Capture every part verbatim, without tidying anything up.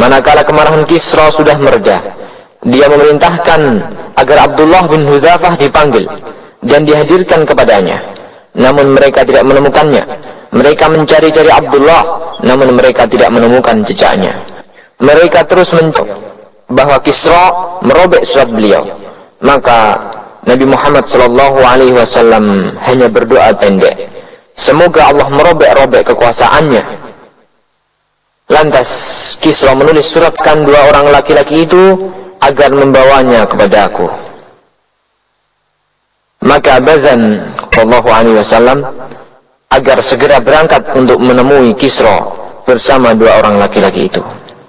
Manakala kemarahan Kisra sudah mereda, dia memerintahkan agar Abdullah bin Hudzafah dipanggil dan dihadirkan kepadanya. Namun mereka tidak menemukannya. Mereka mencari-cari Abdullah, namun mereka tidak menemukan jejaknya. Mereka terus mencari bahwa Kisra merobek surat beliau. Maka Nabi Muhammad sallallahu alaihi wasallam hanya berdoa pendek, semoga Allah merobek-robek kekuasaannya. Lantas Kisra menulis suratkan dua orang laki-laki itu agar membawanya kepada aku. Maka Bazan sallallahu alaihi wasallam agar segera berangkat untuk menemui Kisra bersama dua orang laki-laki itu.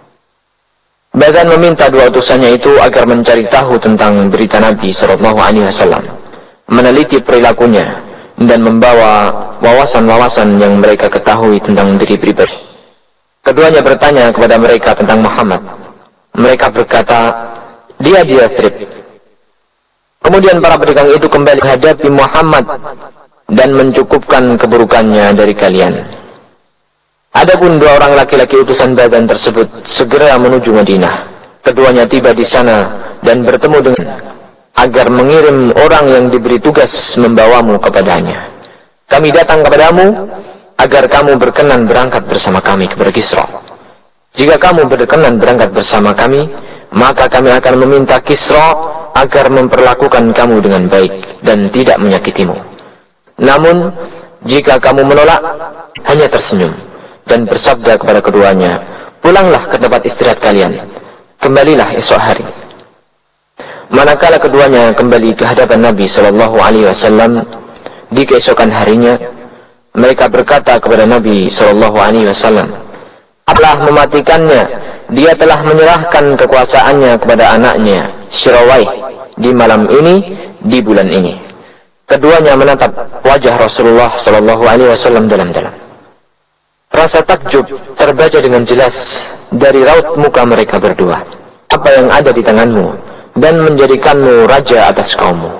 Bazan meminta dua utusannya itu agar mencari tahu tentang berita Nabi sallallahu alaihi wasallam, meneliti perilakunya dan membawa wawasan-wawasan yang mereka ketahui tentang diri pribadi. Keduanya bertanya kepada mereka tentang Muhammad. Mereka berkata, dia di Yathrib. Kemudian para pedagang itu kembali menghadapi Muhammad dan mencukupkan keburukannya dari kalian. Adapun dua orang laki-laki utusan Bazan tersebut segera menuju Madinah. Keduanya tiba di sana dan bertemu dengan agar mengirim orang yang diberi tugas membawamu kepadanya. Kami datang kepadamu agar kamu berkenan berangkat bersama kami kepada Kisra. Jika kamu berkenan berangkat bersama kami, maka kami akan meminta Kisra agar memperlakukan kamu dengan baik dan tidak menyakitimu. Namun, jika kamu menolak, hanya tersenyum dan bersabda kepada keduanya, pulanglah ke tempat istirahat kalian, kembalilah esok hari. Manakala keduanya kembali ke hadapan Nabi sallallahu alaihi wasallam di keesokan harinya, mereka berkata kepada Nabi sallallahu alaihi wasallam, Allah mematikannya, dia telah menyerahkan kekuasaannya kepada anaknya Syirawaih di malam ini, di bulan ini. Keduanya menatap wajah Rasulullah sallallahu alaihi wasallam dalam-dalam. Rasa takjub terbaca dengan jelas dari raut muka mereka berdua. Apa yang ada di tanganmu dan menjadikanmu raja atas kaummu.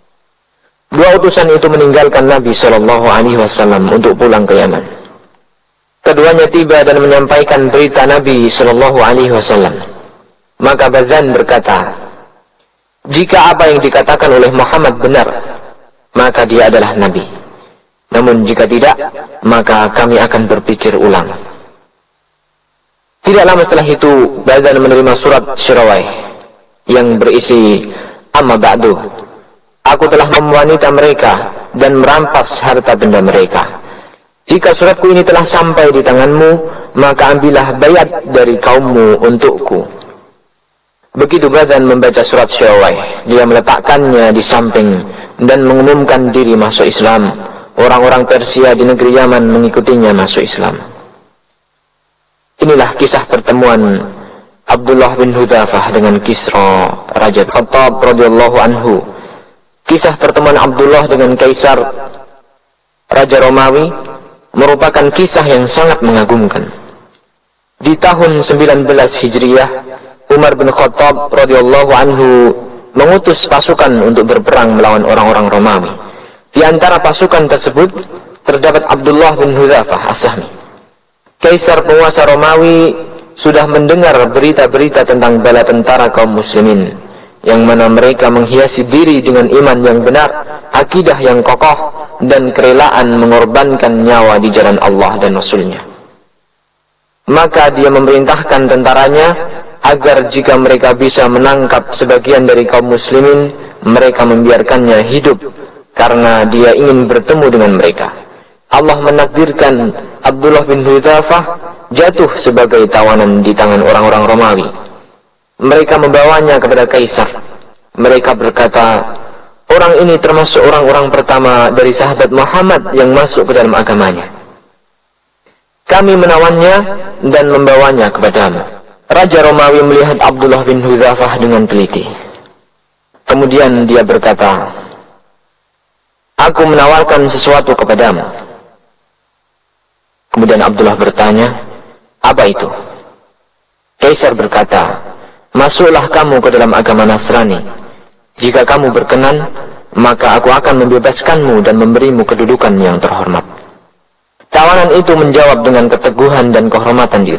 Dua utusan itu meninggalkan Nabi sallallahu alaihi wasallam untuk pulang ke Yaman. Keduanya tiba dan menyampaikan berita Nabi sallallahu alaihi wasallam. Maka Bazan berkata, jika apa yang dikatakan oleh Muhammad benar, maka dia adalah Nabi. Namun jika tidak, maka kami akan berpikir ulang. Tidak lama setelah itu, Bazan menerima surat Syirawaih yang berisi, amma ba'du, aku telah mewanita mereka dan merampas harta benda mereka. Jika suratku ini telah sampai di tanganmu, maka ambillah bayat dari kaummu untukku. Begitu Bazan membaca surat Syirawaih, dia meletakkannya di samping dan mengumumkan diri masuk Islam. Orang-orang Persia di negeri Yaman mengikutinya masuk Islam. Inilah kisah pertemuan Abdullah bin Hudzafah dengan Kisra, Raja Khattab radhiyallahu anhu. Kisah pertemuan Abdullah dengan Kaisar, Raja Romawi, merupakan kisah yang sangat mengagumkan. Di tahun sembilan belas Hijriah, Umar bin Khattab radhiyallahu anhu mengutus pasukan untuk berperang melawan orang-orang Romawi. Di antara pasukan tersebut terdapat Abdullah bin Hudzafah As-Sahmi. Kaisar penguasa Romawi sudah mendengar berita-berita tentang bala tentara kaum muslimin, yang mana mereka menghiasi diri dengan iman yang benar, akidah yang kokoh, dan kerelaan mengorbankan nyawa di jalan Allah dan Rasulnya. Maka dia memerintahkan tentaranya agar jika mereka bisa menangkap sebagian dari kaum muslimin, mereka membiarkannya hidup karena dia ingin bertemu dengan mereka. Allah menakdirkan Abdullah bin Hudzafah jatuh sebagai tawanan di tangan orang-orang Romawi. Mereka membawanya kepada Kaisar. Mereka berkata, orang ini termasuk orang-orang pertama dari sahabat Muhammad yang masuk ke dalam agamanya. Kami menawannya dan membawanya kepadamu. Raja Romawi melihat Abdullah bin Hudzafah dengan teliti. Kemudian dia berkata, aku menawarkan sesuatu kepadamu. Kemudian Abdullah bertanya, apa itu? Kaisar berkata, masuklah kamu ke dalam agama Nasrani. Jika kamu berkenan, maka aku akan membebaskanmu dan memberimu kedudukan yang terhormat. Tawanan itu menjawab dengan keteguhan dan kehormatan diri.